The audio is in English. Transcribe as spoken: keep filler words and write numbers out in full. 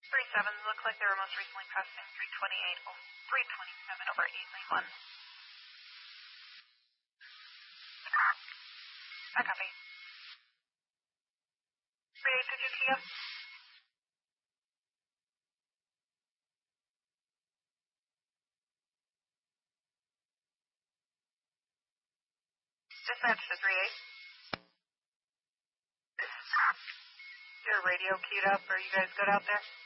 three seven, looks like they were most recently passing three twenty-eight, three twenty-seven over eight nine one. I copy. three eight two two T F. Dispatch to three eight. Your radio queued up. Are you guys good out there?